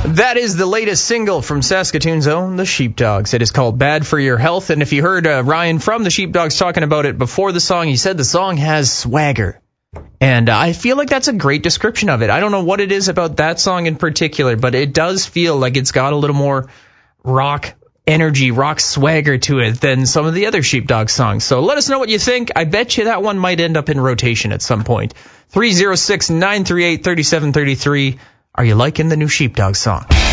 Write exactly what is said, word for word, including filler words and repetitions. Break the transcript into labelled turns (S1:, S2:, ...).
S1: That is the latest single from Saskatoon's own, the Sheepdogs. It is called Bad for Your Health. And if you heard uh, Ryan from the Sheepdogs talking about it before the song, he said the song has swagger. And uh, I feel like that's a great description of it. I don't know what it is about that song in particular, but it does feel like it's got a little more rock energy, rock swagger to it than some of the other Sheepdog songs. So let us know what you think. I bet you that one might end up in rotation at some point. three oh six, nine three eight, three seven three three. Are you liking the new Sheepdog song?